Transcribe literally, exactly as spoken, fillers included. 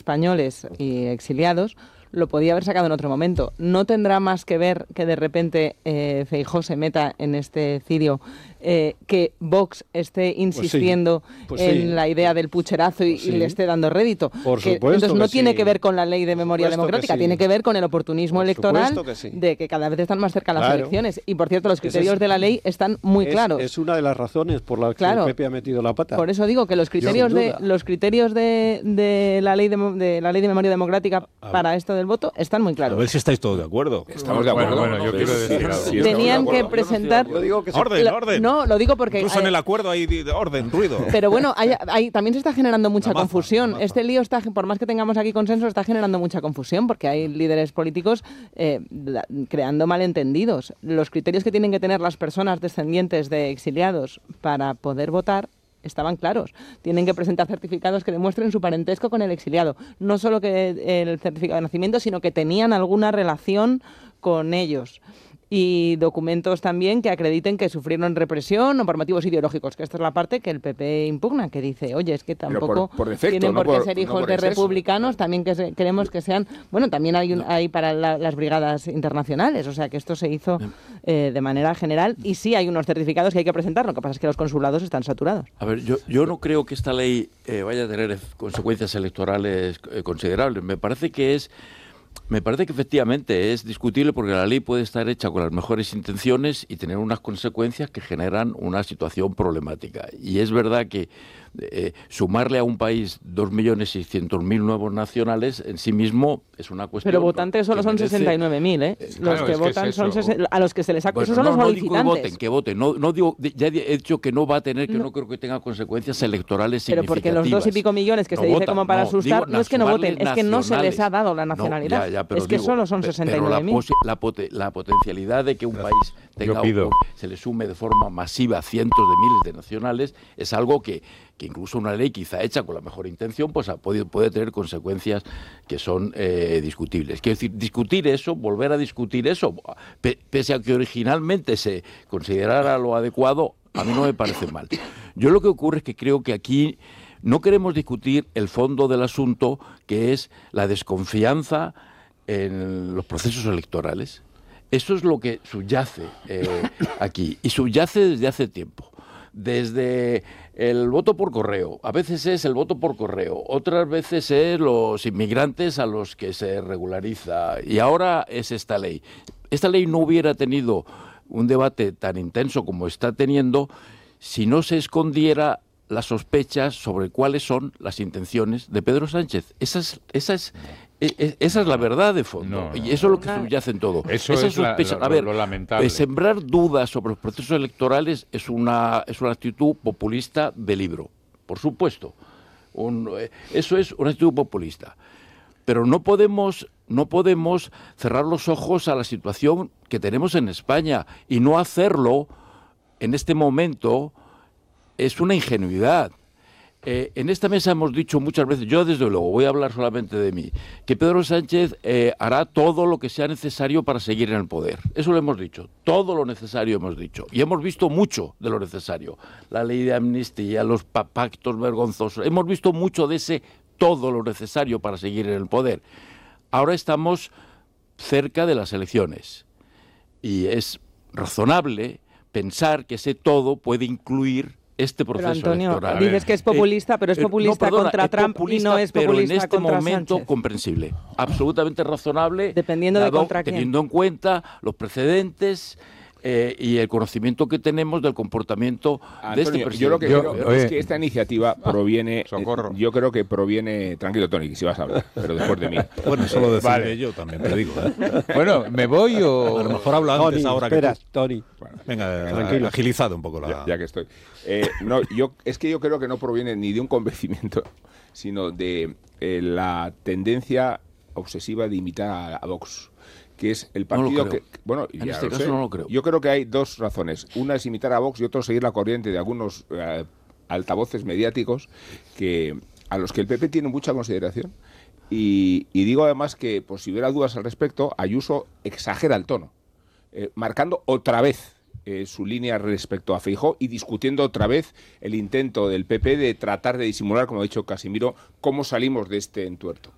españoles y exiliados, lo podía haber sacado en otro momento. No tendrá más que ver que de repente eh, Feijóo se meta en este cirio, eh, que Vox esté insistiendo pues sí, pues en sí. la idea del pucherazo y, pues sí. y le esté dando rédito. Por que, supuesto entonces no que tiene sí. que ver con la ley de memoria democrática, sí. tiene que ver con el oportunismo por electoral que sí. de que cada vez están más cerca las claro. elecciones. Y por cierto, los criterios es, de la ley están muy es, claros. Es una de las razones por las claro. que el P P ha metido la pata. Por eso digo que los criterios de los criterios de, de la ley de, de la ley de memoria democrática para esto del voto están muy claros. A ver si estáis todos de acuerdo. Estamos de acuerdo. Bueno, bueno, yo quiero decir algo. Sí, tenían que presentar. Yo digo que orden, lo, orden. No, lo digo porque. Incluso hay, en el acuerdo hay orden, ruido. Pero bueno, hay, hay, también se está generando mucha maza, confusión. Este lío está, por más que tengamos aquí consenso, está generando mucha confusión porque hay líderes políticos eh, creando malentendidos. Los criterios que tienen que tener las personas descendientes de exiliados para poder votar estaban claros. Tienen que presentar certificados que demuestren su parentesco con el exiliado. No solo que el certificado de nacimiento, sino que tenían alguna relación con ellos. Y documentos también que acrediten que sufrieron represión o por motivos ideológicos, que esta es la parte que el P P impugna, que dice, oye, es que tampoco por, por defecto, tienen por no qué por, ser hijos no por de exceso. republicanos, también que se, queremos que sean, bueno, también hay, un, hay para la, las brigadas internacionales, o sea que esto se hizo eh, de manera general y sí hay unos certificados que hay que presentar, lo que pasa es que los consulados están saturados. A ver, yo, yo no creo que esta ley eh, vaya a tener consecuencias electorales eh, considerables, me parece que es Me parece que efectivamente es discutible porque la ley puede estar hecha con las mejores intenciones y tener unas consecuencias que generan una situación problemática. Y es verdad que eh, sumarle a un país dos millones seiscientos mil nuevos nacionales en sí mismo es una cuestión... Pero votantes solo son merece... sesenta y nueve mil, ¿eh? Los claro, que es votan que es son... Ses... A los que se les ha... Bueno, Esos son no, los no solicitantes. digo que voten, que voten. No, no digo, ya he dicho que no va a tener, que no, no creo que tenga consecuencias electorales Pero significativas. porque los dos y pico millones que no se dice votan, como para no, asustar, digo, no es que no voten, es que no se les nacionales. ha dado la nacionalidad. No, ya, ya, pero es que digo, solo son sesenta y nueve mil. Pero la, la, poten, la potencialidad de que un país tenga un, se le sume de forma masiva cientos de miles de nacionales es algo que, que incluso una ley quizá hecha con la mejor intención pues ha podido, puede tener consecuencias que son eh, discutibles. Quiero decir, discutir eso, volver a discutir eso, pe, pese a que originalmente se considerara lo adecuado, a mí no me parece mal. Yo lo que ocurre es que creo que aquí no queremos discutir el fondo del asunto, que es la desconfianza en los procesos electorales. Eso es lo que subyace eh, aquí, y subyace desde hace tiempo. Desde el voto por correo, a veces es el voto por correo, otras veces es los inmigrantes a los que se regulariza, y ahora es esta ley. Esta ley no hubiera tenido un debate tan intenso como está teniendo si no se escondiera las sospechas sobre cuáles son las intenciones de Pedro Sánchez. Esa es, esa es, esa es la verdad de fondo, no, no, y eso es lo que subyace en todo. Eso esa es sospecha, la, lo, a ver, lo lamentable. Sembrar dudas sobre los procesos electorales es una, es una actitud populista de libro, por supuesto. Un, eso es una actitud populista. Pero no podemos, no podemos cerrar los ojos a la situación que tenemos en España, y no hacerlo en este momento es una ingenuidad. Eh, en esta mesa hemos dicho muchas veces, yo desde luego voy a hablar solamente de mí, que Pedro Sánchez eh, hará todo lo que sea necesario para seguir en el poder. Eso lo hemos dicho, todo lo necesario hemos dicho. Y hemos visto mucho de lo necesario. La ley de amnistía, los pactos vergonzosos, hemos visto mucho de ese todo lo necesario para seguir en el poder. Ahora estamos cerca de las elecciones y es razonable pensar que ese todo puede incluir este proceso pero Antonio, electoral. Dices que es populista, pero es populista eh, no, perdona, contra es Trump populista, y no es pero populista en este contra momento Sánchez. Comprensible, absolutamente razonable, dependiendo dado, de contra quién. Teniendo en cuenta los precedentes eh, y el conocimiento que tenemos del comportamiento Antonio, de este presidente. Yo lo que yo, creo oye, es que esta iniciativa proviene, socorro. Eh, yo creo que proviene, tranquilo Tony, que si vas a hablar, pero después de mí. Bueno, eso lo decidiré Vale. yo también, te digo. ¿eh? Bueno, ¿me voy o...? A lo mejor habla antes Tony, ahora espera, que tú. Tony. Bueno, Venga, tranquilo. agilizado un poco la... ya, ya que estoy. Eh, no, yo, es que yo creo que no proviene ni de un convencimiento, sino de eh, la tendencia obsesiva de imitar a, a Vox, que es el partido No lo creo. que... Bueno, En ya este lo caso sé. no lo creo. Yo creo que hay dos razones. Una es imitar a Vox y otra es seguir la corriente de algunos eh, altavoces mediáticos que a los que el P P tiene mucha consideración. Y, y digo además que, pues, si hubiera dudas al respecto, Ayuso exagera el tono, eh, marcando otra vez eh, su línea respecto a Feijóo y discutiendo otra vez el intento del P P de tratar de disimular, como ha dicho Casimiro, cómo salimos de este entuerto.